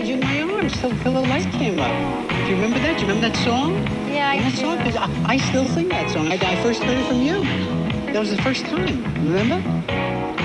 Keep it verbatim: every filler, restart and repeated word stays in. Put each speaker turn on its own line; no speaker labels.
you in my arms till, till the light came up. Do you remember that? Do you remember that song?
Yeah, I
that
do.
song? 'Cause I, I still sing that song. I, I first heard it from you. That was the first time. Remember?